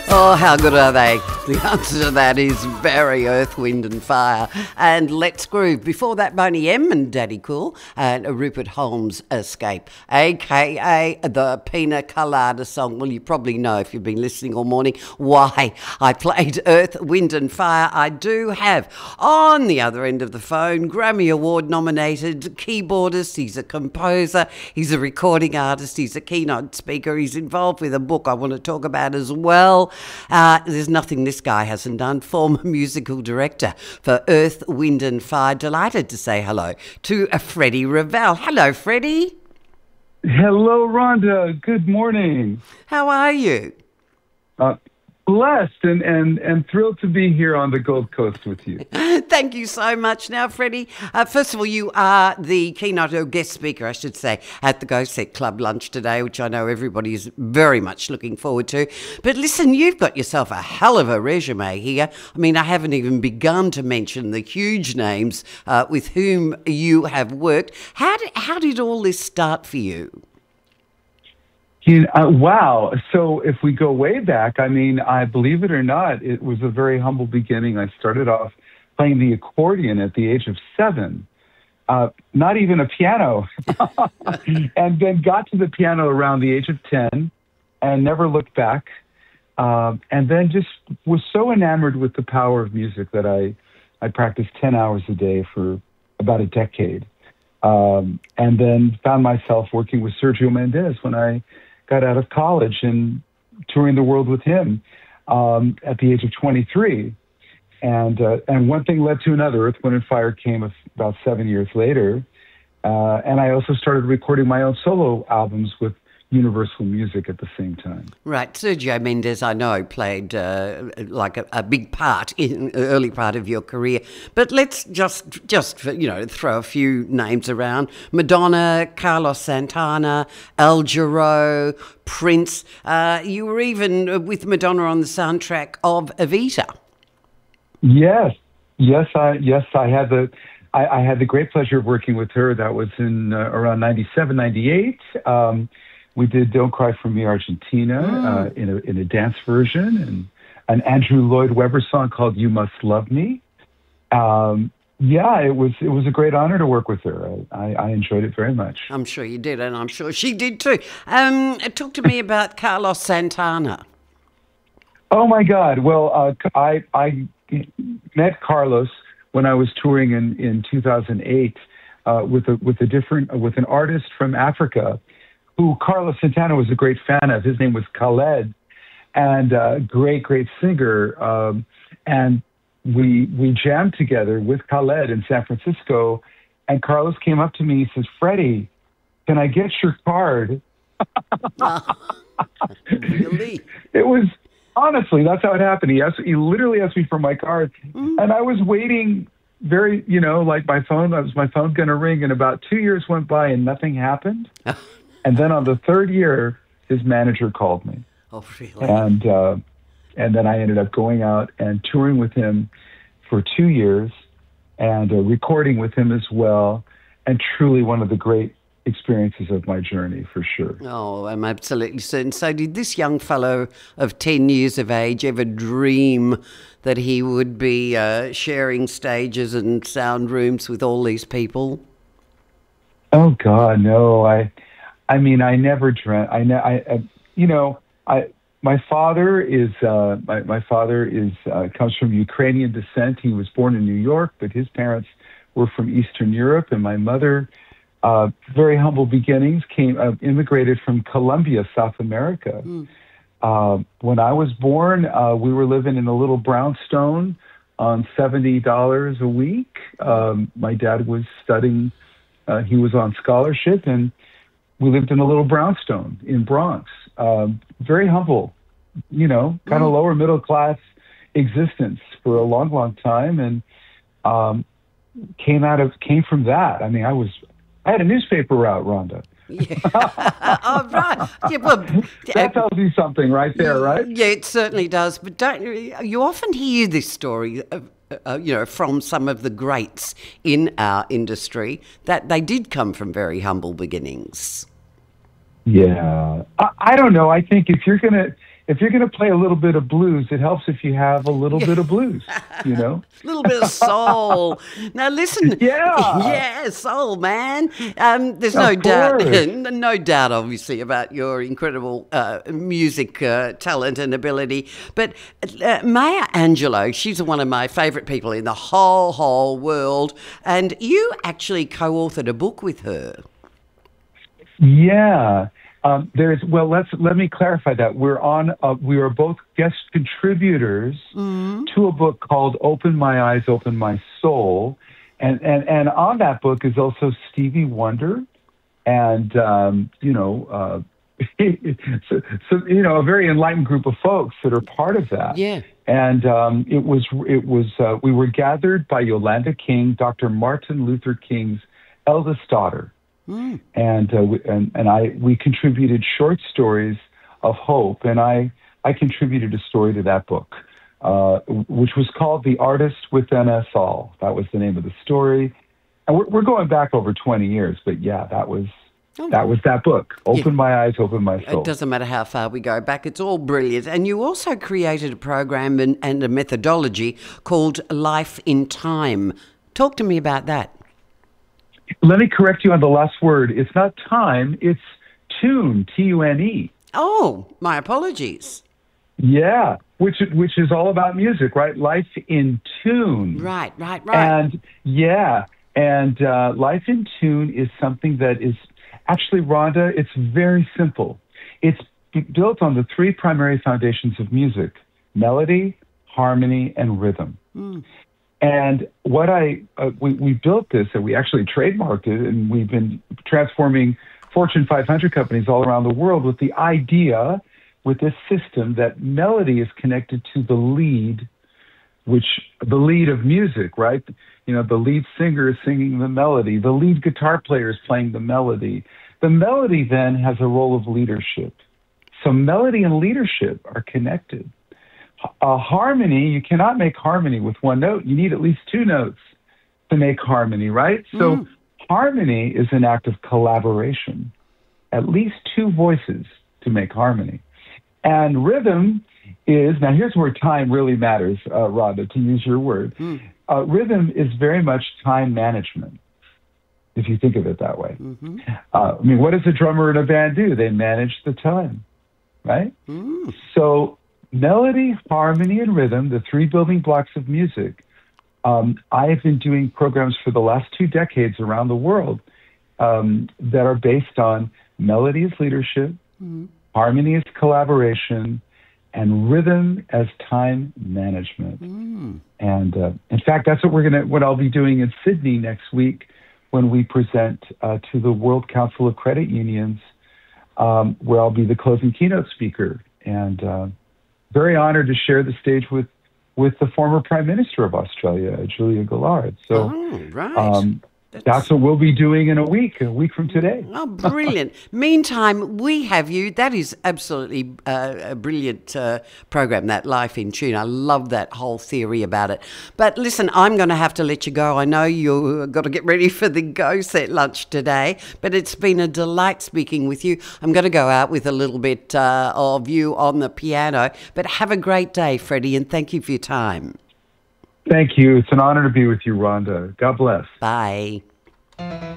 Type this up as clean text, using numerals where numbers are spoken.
Oh, how good are they? The answer to that is very Earth, Wind and Fire. And Let's Groove. Before that, Boney M and Daddy Cool and Rupert Holmes Escape, a.k.a. the Pina Colada song. Well, you probably know if you've been listening all morning why I played Earth, Wind and Fire. I do have on the other end of the phone Grammy Award nominated keyboardist. He's a composer. He's a recording artist. He's a keynote speaker. He's involved with a book I want to talk about as well. There's nothing this guy hasn't done. Former musical director for Earth, Wind and Fire. Delighted to say hello to Freddie Ravel. Hello, Freddie. Hello, Rhonda. Good morning. How are you? Blessed and thrilled to be here on the Gold Coast with you. Thank you so much. Now, Freddie, first of all, you are the keynote or guest speaker, I should say, at the Go Set Club lunch today, which I know everybody is very much looking forward to. But listen, you've got yourself a hell of a resume here. I mean, I haven't even begun to mention the huge names with whom you have worked. How did all this start for you? Wow. So if we go way back, I mean, I believe it or not, it was a very humble beginning. I started off playing the accordion at the age of 7, not even a piano, and then got to the piano around the age of 10 and never looked back. And then just was so enamored with the power of music that I practiced 10 hours a day for about a decade. And then found myself working with Sergio Mendes when I got out of college and touring the world with him at the age of 23. And one thing led to another. Earth, Wind and Fire came about 7 years later. And I also started recording my own solo albums with Universal Music at the same time. Right. Sergio Mendes, I know, played like a big part in the early part of your career. But let's just throw a few names around. Madonna, Carlos Santana, Al Jarreau, Prince. You were even with Madonna on the soundtrack of Evita. Yes. I had the great pleasure of working with her. That was in around 97, 98. We did "Don't Cry for Me, Argentina" in a dance version, and an Andrew Lloyd Webber song called "You Must Love Me." It was a great honor to work with her. I enjoyed it very much. I'm sure you did, and I'm sure she did too. Talk to me about Carlos Santana. Oh my God! Well, I met Carlos when I was touring in 2008 with an artist from Africa, who Carlos Santana was a great fan of. His name was Khaled, and great singer. And we jammed together with Khaled in San Francisco. And Carlos came up to me. He says, "Freddie, can I get your card?" Really? It was, honestly, that's how it happened. He literally asked me for my card. And I was waiting very, like my phone going to ring? And about 2 years went by and nothing happened. And then on the third year, his manager called me. Oh, really? And then I ended up going out and touring with him for 2 years and recording with him as well. And truly one of the great experiences of my journey, for sure. Oh, I'm absolutely certain. So did this young fellow of 10 years of age ever dream that he would be sharing stages and sound rooms with all these people? Oh, God, no. I mean, I never dreamt. My father comes from Ukrainian descent. He was born in New York, but his parents were from Eastern Europe, and my mother, very humble beginnings, immigrated from Colombia, South America. When I was born, we were living in a little brownstone on $70 a week. My dad was studying; he was on scholarship, and we lived in a little brownstone in Bronx. Very humble, kind of lower middle class existence for a long time, and came from that. I mean, I had a newspaper route, Rhonda. Yeah. Oh, right. Yeah, well, that tells you something right there, right? Yeah, it certainly does. But don't you often hear this story, from some of the greats in our industry, that they did come from very humble beginnings? Yeah, I don't know. I think if you're gonna if you're going to play a little bit of blues, it helps if you have a little bit of blues, you know? A little bit of soul. Now, listen. Yeah. Yeah, soul, man. There's Of no doubt, course. no doubt, obviously, about your incredible music talent and ability. But Maya Angelou, she's one of my favourite people in the whole world. And you actually co-authored a book with her. Yeah. Let me clarify that. We are both guest contributors to a book called Open My Eyes, Open My Soul. And on that book is also Stevie Wonder and, a very enlightened group of folks that are part of that. Yeah. And we were gathered by Yolanda King, Dr. Martin Luther King's eldest daughter. And we contributed short stories of hope, and I contributed a story to that book, which was called "The Artist Within Us All." That was the name of the story, and we're going back over 20 years, but yeah, that was that book. Open My Eyes, Open My Soul. It doesn't matter how far we go back; it's all brilliant. And you also created a program and a methodology called Life in Time. Talk to me about that. Let me correct you on the last word. It's not time, it's tune, Tune. Oh, my apologies. Yeah, which is all about music, right? Life in tune. Right. And Life in Tune is something that is actually, Rhonda, it's very simple. It's built on the three primary foundations of music: melody, harmony, and rhythm. And what we built this, and we actually trademarked it, and we've been transforming Fortune 500 companies all around the world with the idea, with this system, that melody is connected to the lead of music, right? You know, the lead singer is singing the melody, the lead guitar player is playing the melody. The melody then has a role of leadership. So melody and leadership are connected. Harmony, you cannot make harmony with one note. You need at least two notes to make harmony, right? So harmony is an act of collaboration, at least two voices to make harmony. And rhythm is, now here's where time really matters, Rhonda, to use your word. Rhythm is very much time management, if you think of it that way. What does a drummer in a band do? They manage the time, right? So melody, harmony, and rhythm, the three building blocks of music. I have been doing programs for the last 2 decades around the world that are based on melody as leadership, harmony as collaboration, and rhythm as time management. And in fact, that's what I'll be doing in Sydney next week when we present to the World Council of Credit Unions, where I'll be the closing keynote speaker. And very honored to share the stage with the former Prime Minister of Australia, Julia Gillard. So that's what we'll be doing in a week from today. Oh, brilliant. Meantime, we have you. That is absolutely a brilliant program, that Life in Tune. I love that whole theory about it. But listen, I'm going to have to let you go. I know you've got to get ready for the Go Set lunch today, but it's been a delight speaking with you. I'm going to go out with a little bit of you on the piano, but have a great day, Freddie, and thank you for your time. Thank you. It's an honor to be with you, Rhonda. God bless. Bye.